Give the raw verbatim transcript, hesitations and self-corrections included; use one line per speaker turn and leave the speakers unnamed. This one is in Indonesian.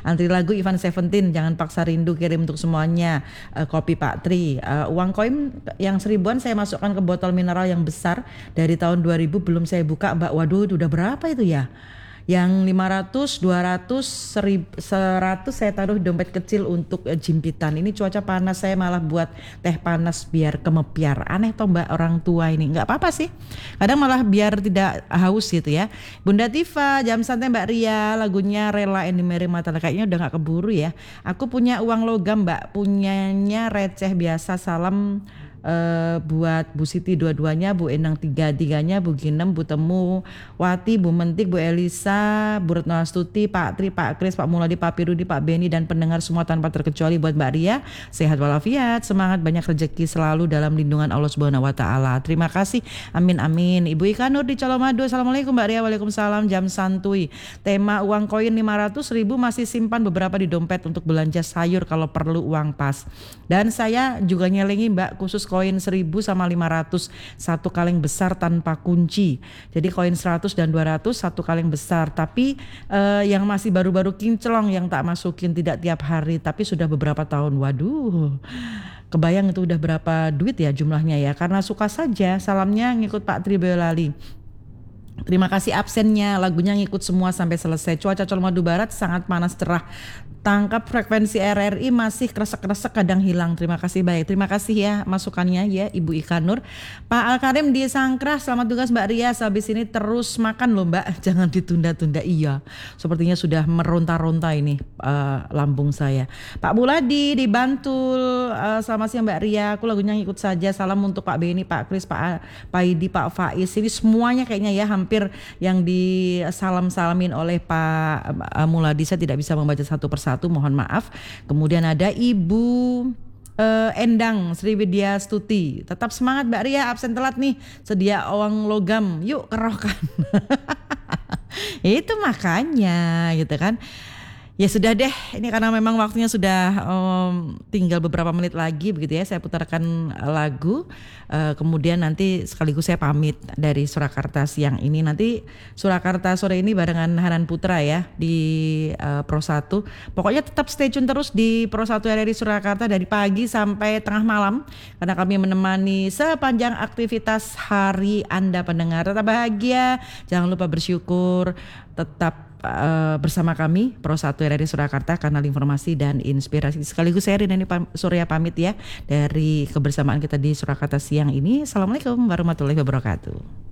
Antri lagu Ivan Seventeen, Jangan Paksa Rindu, kirim untuk semuanya. Uh, kopi Pak Tri. Uh, uang koin yang seribuan saya masukkan ke botol mineral yang besar dari tahun dua ribu, belum saya buka Mbak. Waduh, udah berapa itu ya? Yang lima ratus, dua ratus, seribu, seratus saya taruh dompet kecil untuk uh, jimpitan. Ini cuaca panas, saya malah buat teh panas biar kemepiar. Aneh toh Mbak, orang tua ini. Nggak apa-apa sih. Kadang malah biar tidak haus gitu ya. Bunda Tifa, Jam Santai Mbak Ria, lagunya Rela Eni Mary Matala. Kayaknya udah nggak keburu ya. Aku punya uang logam Mbak, punyanya receh biasa. Salam Uh, buat Bu Siti dua-duanya, Bu Enang tiga-tiganya, Bu Ginem, Bu Temu, Wati, Bu Mentik, Bu Elisa, Bu Retno Astuti, Pak Tri, Pak Kris, Pak Muladi, Pak Pirudi, Pak Beni, dan pendengar semua tanpa terkecuali. Buat Mbak Ria, sehat walafiat, semangat, banyak rezeki selalu dalam lindungan Allah Subhanahu wa taala. Terima kasih. Amin amin. Ibu Ika Nur di Colomadu. Assalamualaikum Mbak Ria. Waalaikumsalam. Jam santuy. Tema uang koin lima ratus ribu masih simpan beberapa di dompet untuk belanja sayur kalau perlu uang pas. Dan saya juga nyelengi Mbak, khusus koin seribu sama lima ratus, satu kaleng besar tanpa kunci. Jadi koin seratus dan dua ratus satu kaleng besar, tapi eh, yang masih baru-baru kinclong yang tak masukin tidak tiap hari tapi sudah beberapa tahun. Waduh, kebayang itu udah berapa duit ya jumlahnya ya. Karena suka saja. Salamnya ngikut Pak Tri Boyolali. Terima kasih absennya, lagunya ngikut semua sampai selesai. Cuaca Colomadu Barat sangat panas cerah. Tangkap frekuensi R R I masih kresek-kresek kadang hilang. Terima kasih baik. Terima kasih ya masukannya ya Ibu Ika Nur. Pak Al-Karim di Sangkrah, selamat tugas Mbak Ria. Habis ini terus makan loh Mbak. Jangan ditunda-tunda. Iya, sepertinya sudah meronta-ronta ini uh, lambung saya. Pak Buladi di Bantul, uh, selamat siang Mbak Ria. Aku lagunya ngikut saja. Salam untuk Pak Beni, Pak Kris, Pak Paidi, Pak Faiz. Ini semuanya kayaknya ya hampir yang disalam-salamin oleh Pak Muladi. Saya tidak bisa membaca satu persatu, mohon maaf. Kemudian ada Ibu uh, Endang Sriwidya Stuti. Tetap semangat Mbak Ria, absen telat nih. Sedia uang logam, yuk kerokan. Itu makanya gitu kan. Ya sudah deh, ini karena memang waktunya sudah um, tinggal beberapa menit lagi begitu ya, saya putarkan lagu, uh, kemudian nanti sekaligus saya pamit dari Surakarta siang ini. Nanti Surakarta sore ini barengan Hanan Putra ya di uh, Pro satu. Pokoknya tetap stay tune terus di Pro satu R R I Surakarta dari pagi sampai tengah malam, karena kami menemani sepanjang aktivitas hari Anda pendengar. Tetap bahagia, jangan lupa bersyukur, tetap Uh, bersama kami Pro satu R R I Surakarta, kanal informasi dan inspirasi. Sekaligus saya Rinani Surya pamit ya dari kebersamaan kita di Surakarta siang ini. Assalamualaikum warahmatullahi wabarakatuh.